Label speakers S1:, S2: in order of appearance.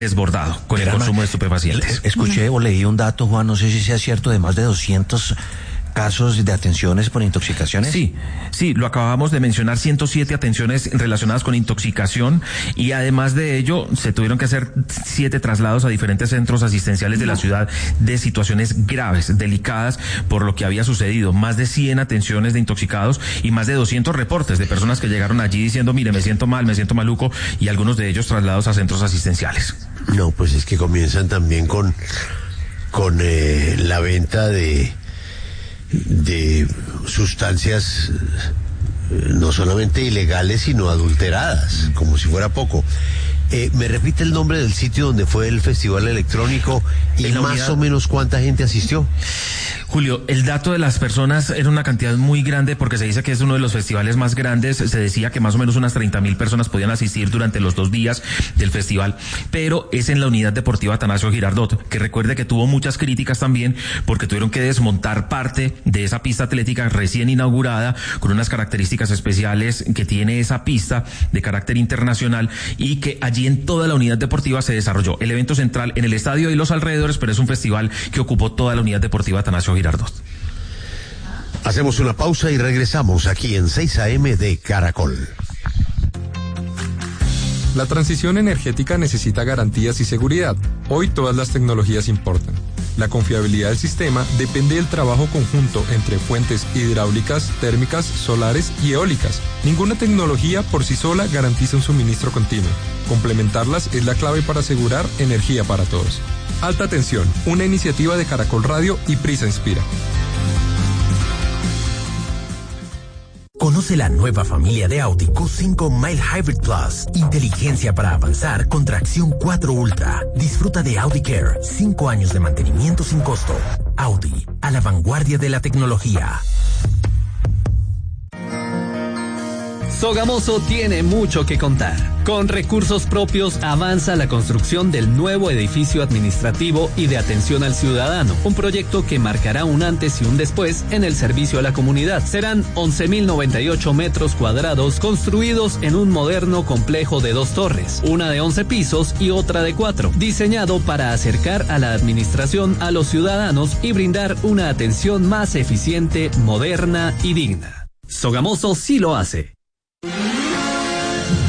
S1: desbordado con el consumo de estupefacientes.
S2: Escuché o leí un dato, Juan, no sé si sea cierto, de más de 200 casos de atenciones por intoxicaciones.
S1: Sí, lo acabamos de mencionar, 107 atenciones relacionadas con intoxicación, y además de ello se tuvieron que hacer 7 traslados a diferentes centros asistenciales de la ciudad de situaciones graves, delicadas por lo que había sucedido. Más de 100 atenciones de intoxicados y más de 200 reportes de personas que llegaron allí diciendo, mire, me siento mal, me siento maluco, y algunos de ellos trasladados a centros asistenciales.
S3: No, pues es que comienzan también con la venta de sustancias no solamente ilegales, sino adulteradas, como si fuera poco. ¿Me repite el nombre del sitio donde fue el festival electrónico y más o menos cuánta gente asistió?
S1: Julio, el dato de las personas era una cantidad muy grande porque se dice que es uno de los festivales más grandes. Se decía que más o menos unas 30.000 personas podían asistir durante los 2 días del festival, pero es en la unidad deportiva Atanasio Girardot, que recuerde que tuvo muchas críticas también porque tuvieron que desmontar parte de esa pista atlética recién inaugurada con unas características especiales que tiene esa pista de carácter internacional, y que allí en toda la unidad deportiva se desarrolló el evento central en el estadio y los alrededores, pero es un festival que ocupó toda la unidad deportiva Atanasio Girardot.
S3: Hacemos una pausa y regresamos aquí en 6 AM de Caracol.
S4: La transición energética necesita garantías y seguridad. Hoy todas las tecnologías importan. La confiabilidad del sistema depende del trabajo conjunto entre fuentes hidráulicas, térmicas, solares y eólicas. Ninguna tecnología por sí sola garantiza un suministro continuo. Complementarlas es la clave para asegurar energía para todos. Alta Tensión, una iniciativa de Caracol Radio y Prisa Inspira.
S5: Conoce la nueva familia de Audi Q5 Mild Hybrid Plus. Inteligencia para avanzar con tracción 4 Ultra. Disfruta de Audi Care. 5 años de mantenimiento sin costo. Audi, a la vanguardia de la tecnología.
S6: Sogamoso tiene mucho que contar. Con recursos propios avanza la construcción del nuevo edificio administrativo y de atención al ciudadano, un proyecto que marcará un antes y un después en el servicio a la comunidad. Serán 11.098 metros cuadrados construidos en un moderno complejo de 2 torres, una de 11 pisos y otra de 4, diseñado para acercar a la administración a los ciudadanos y brindar una atención más eficiente, moderna y digna. Sogamoso sí lo hace.